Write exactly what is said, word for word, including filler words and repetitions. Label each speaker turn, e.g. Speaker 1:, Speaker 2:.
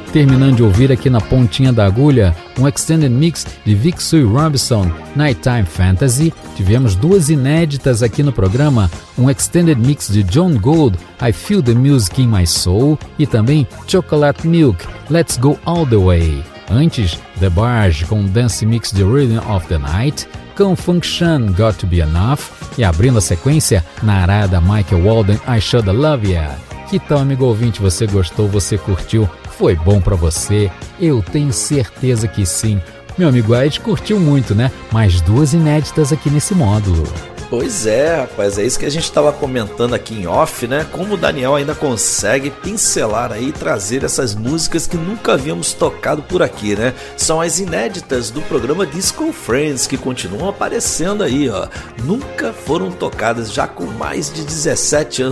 Speaker 1: Terminando de ouvir aqui na pontinha da agulha, um extended mix de Vic Sue Robinson, Nighttime Fantasy. Tivemos duas inéditas aqui no programa, um extended mix de John Gold, I Feel the Music in My Soul, e também Chocolate Milk, Let's Go All the Way. Antes, The Barge com Dance Mix de Rhythm of the Night, com Function, Got to Be Enough, e abrindo a sequência, na arada Michael Walden, I Shoulda Love Ya. Que tal, amigo ouvinte, você gostou, você curtiu? Foi bom pra você? Eu tenho certeza que sim. Meu amigo Ed curtiu muito, né? Mais duas inéditas aqui nesse módulo.
Speaker 2: Pois é, rapaz, é isso que a gente estava comentando aqui em off, né? Como o Daniel ainda consegue pincelar aí e trazer essas músicas que nunca havíamos tocado por aqui, né? São as inéditas do programa Disco Friends que continuam aparecendo aí, ó. Nunca foram tocadas, já com mais de dezessete anos